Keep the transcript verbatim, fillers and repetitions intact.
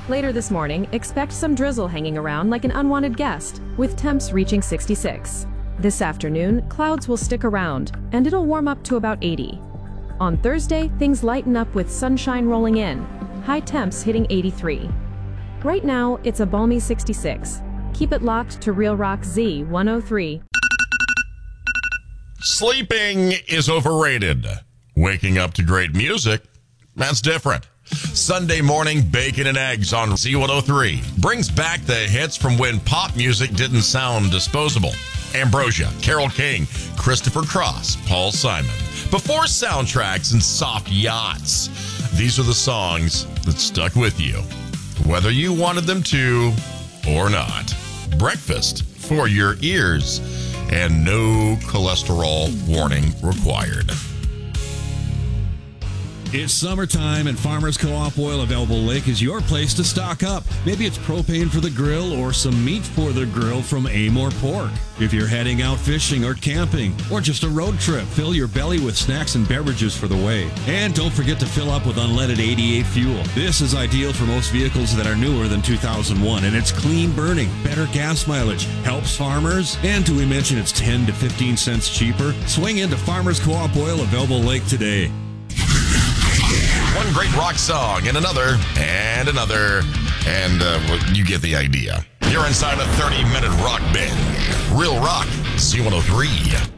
Later this morning, expect some drizzle hanging around like an unwanted guest, with temps reaching sixty-six. This afternoon, clouds will stick around, and it'll warm up to about eighty. On Thursday, things lighten up with sunshine rolling in, high temps hitting eighty-three. Right now, it's a balmy sixty-six. Keep it locked to Real Rock Z one oh three. Sleeping is overrated. Waking up to great music, that's different. Sunday morning bacon and eggs on Z one oh three brings back the hits from when pop music didn't sound disposable. Ambrosia, Carole King, Christopher Cross, Paul Simon. Before soundtracks and soft yachts, these are the songs that stuck with you, whether you wanted them to or not. Breakfast for your ears, and no cholesterol warning required. It's summertime, and Farmers Co-op Oil of Elbow Lake is your place to stock up. Maybe it's propane for the grill or some meat for the grill from Amor Pork. If you're heading out fishing or camping or just a road trip, fill your belly with snacks and beverages for the way. And don't forget to fill up with unleaded eighty-eight fuel. This is ideal for most vehicles that are newer than two thousand one, and it's clean burning, better gas mileage, helps farmers, and do we mention it's ten to fifteen cents cheaper? Swing into Farmers Co-op Oil of Elbow Lake today. One great rock song and another and another, and uh, well, you get the idea. You're inside a thirty-minute rock band. Real Rock, Z one oh three.